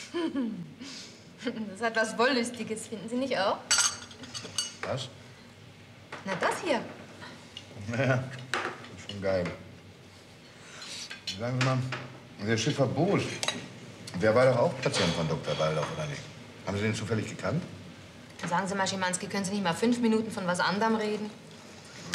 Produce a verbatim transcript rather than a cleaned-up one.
Das hat was Wollüstiges, finden Sie nicht auch? Was? Na, das hier. Ja, ist schon geil. Sagen Sie mal, der Schiffer Boos, der war doch auch Patient von Doktor Waldorf, oder nicht? Haben Sie den zufällig gekannt? Sagen Sie mal, Schimanski, können Sie nicht mal fünf Minuten von was anderem reden?